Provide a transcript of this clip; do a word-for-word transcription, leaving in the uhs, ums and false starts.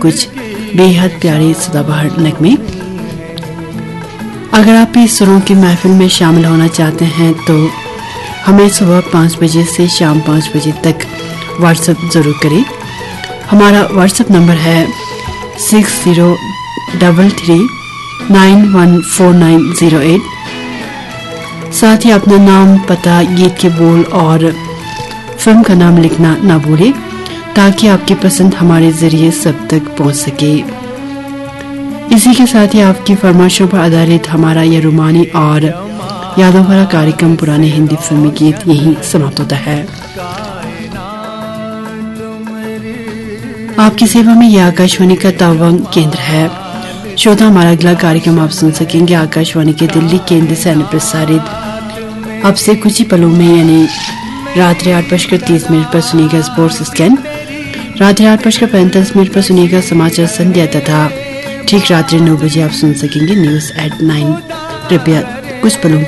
कुछ बेहद प्यारे सदाबहार नगमे। अगर आप इस सुरों की महफिल में शामिल होना चाहते हैं तो हमें सुबह पाँच बजे से शाम पाँच बजे तक व्हाट्सएप जरूर करें। हमारा व्हाट्सएप नंबर है six zero double three nine one four nine zero eight. साथ ही अपना नाम, पता, गीत के बोल और फिल्म का नाम लिखना ना भूलें ताकि आपकी पसंद हमारे जरिए सब तक पहुंच सके। इसी के साथ ही आपकी फरमाइशों पर आधारित हमारा यह रोमानी और यादों भरा कार्यक्रम पुराने हिंदी फिल्मी गीत यहीं समाप्त होता है। आपकी सेवा में यह आकाशवाणी का तावांग केंद्र है। श्रोता, हमारा अगला कार्यक्रम आप सुन सकेंगे आकाशवाणी के दिल्ली केंद्र से प्रसारित अब से कुछ ही पलों में, यानी रात्रि आठ बजकर तीस मिनट पर सुनिएगा स्पोर्ट्स स्कैन। रात्रि आठ बजकर पैंतालीस मिनट पर सुनिएगा समाचार संध्या तथा ठीक रात्रि नौ बजे आप सुन सकेंगे न्यूज एट नाइन। कृपया कुछ पलों